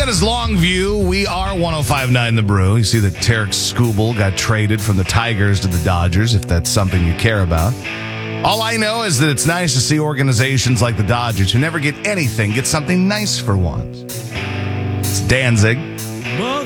that is Longview. We are 105.9 The Brew. You see that Tarek Skubal got traded from the Tigers to the Dodgers, if that's something you care about. All I know is that it's nice to see organizations like the Dodgers, who never get anything, get something nice for once. It's Danzig.